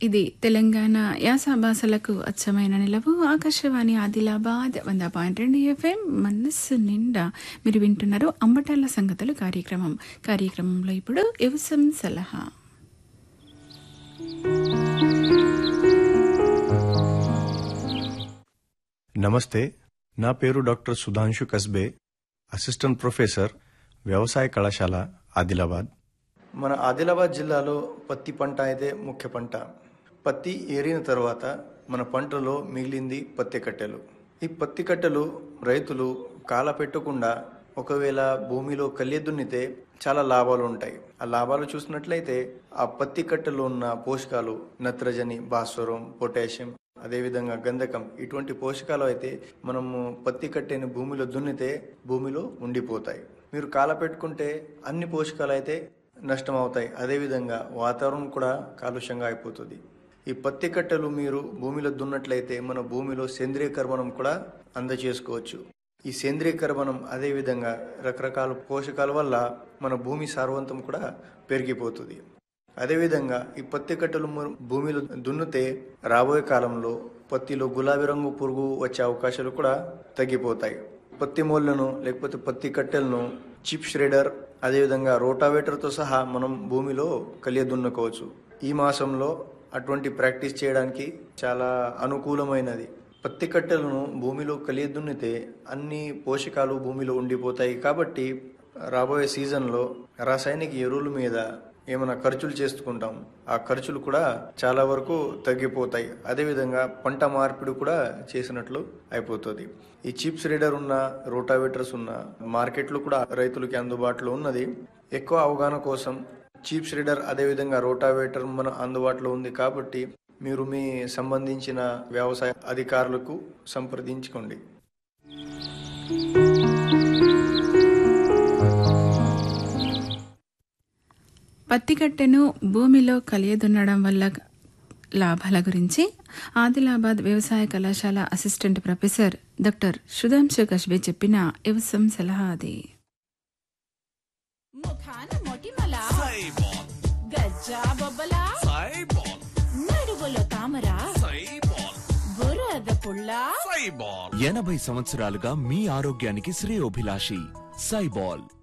ఇది తెలంగాణ యాస భాషలకు అచ్చమైన నిలవు. ఆకాశవాణి ఆదిలాబాద్ 100.2 FM మనస్సు నిండా మీరు వింటున్నారు అంబటాల సంగతులు కార్యక్రమంలో ఇప్పుడు వ్యవసాయం సలహా. నమస్తే, నా పేరు doctor Sudhanshu Kasbe, assistant professor వ్యవసాయ కళాశాల ఆదిలాబాద్. మన ఆదిలాబాద్ జిల్లాలో పత్తి పంట అయితే ముఖ్య పంట. పత్తి ఏరిన తర్వాత మన పంటలో మిగిలింది పత్తి కట్టెలు. ఈ పత్తి కట్టెలు రైతులు కాల పెట్టకుండా ఒకవేళ భూమిలో కళ్ళె దున్నితే చాలా లాభాలు ఉంటాయి. ఆ లాభాలు చూసినట్లయితే ఆ పత్తి కట్టెలో ఉన్న పోషకాలు నత్రజని, భాస్వరం, పొటాషియం, అదేవిధంగా గంధకం, ఇటువంటి పోషకాలు అయితే మనము పత్తి కట్టెని భూమిలో దున్నితే భూమిలో ఉండిపోతాయి. మీరు కాల పెట్టుకుంటే అన్ని పోషకాలు అయితే నష్టం అవుతాయి. అదేవిధంగా వాతావరణం కూడా కాలుష్యంగా అయిపోతుంది. ఈ పత్తి కట్టెలు మీరు భూమిలో దున్నట్లయితే మన భూమిలో సేంద్రియ కర్బనం కూడా అందజేసుకోవచ్చు. ఈ సేంద్రియ కర్బనం అదేవిధంగా రకరకాల పోషకాల వల్ల మన భూమి సారవంతం కూడా పెరిగిపోతుంది. అదేవిధంగా ఈ పత్తి కట్టెలు భూమిలో దున్నితే రాబోయే కాలంలో పత్తిలో గులాబీ రంగు పురుగు వచ్చే అవకాశాలు కూడా తగ్గిపోతాయి. పత్తి మోళ్లను లేకపోతే పత్తి కట్టెలను చిప్ ష్రెడర్ అదేవిధంగా రోటావేటర్తో సహా మనం భూమిలో కలియ దున్నుకోవచ్చు. ఈ మాసంలో అటువంటి ప్రాక్టీస్ చేయడానికి చాలా అనుకూలమైనది. పత్తి కట్టెలను భూమిలో కలియ దున్నితే అన్ని పోషకాలు భూమిలో ఉండిపోతాయి. కాబట్టి రాబోయే సీజన్లో రాసాయనిక ఎరువుల మీద ఏమైనా ఖర్చులు చేసుకుంటాం, ఆ ఖర్చులు కూడా చాలా వరకు తగ్గిపోతాయి. అదేవిధంగా పంట మార్పిడి కూడా చేసినట్లు అయిపోతుంది. ఈ చిప్స్ రీడర్ ఉన్న రోటావేటర్స్ ఉన్న మార్కెట్లు కూడా రైతులకి అందుబాటులో ఉన్నది. ఎక్కువ అవగాహన కోసం చిప్స్ రీడర్ అదేవిధంగా రోటావేటర్ మన అందుబాటులో ఉంది. కాబట్టి మీరు మీ సంబంధించిన వ్యవసాయ అధికారులకు సంప్రదించుకోండి. పత్తి కట్టెను భూమిలో కలియదున్నడం వల్ల లాభాల గురించి ఆదిలాబాద్ వ్యవసాయ కళాశాల assistant professor doctor Sudhanshu Kasbe చెప్పిన వ్యవసాయం సలహా అది. నడుగులో తామర, బురద పుల్ల, 80 సంవత్సరాలుగా మీ ఆరోగ్యానికి శ్రేయోభిలాషి సైబాల్.